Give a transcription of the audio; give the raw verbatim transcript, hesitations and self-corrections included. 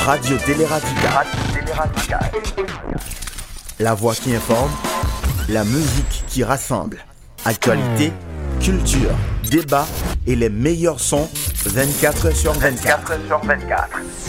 Radio Télé Radical. Radio Télé Radical. La voix qui informe, la musique qui rassemble. Actualité, culture, débat et les meilleurs sons vingt-quatre heures sur vingt-quatre. vingt-quatre heures sur vingt-quatre.